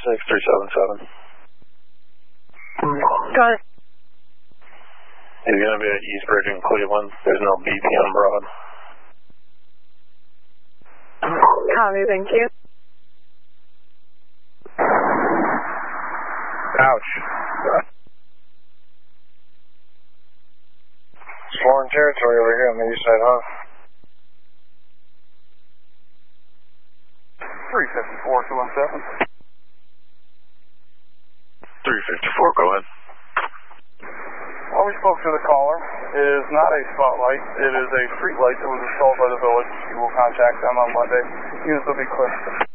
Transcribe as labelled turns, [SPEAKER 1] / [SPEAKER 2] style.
[SPEAKER 1] 6377.
[SPEAKER 2] Got it.
[SPEAKER 1] He's going to be at East Bridge in Cleveland. There's no BP on Broad.
[SPEAKER 2] Copy, thank you.
[SPEAKER 1] Ouch. Foreign territory over here on the east side, huh?
[SPEAKER 3] 354-217.
[SPEAKER 1] 354, go ahead.
[SPEAKER 3] What we spoke to the caller is not a spotlight. It is a street light that was installed by the village. You will contact them on Monday. Units will be clear.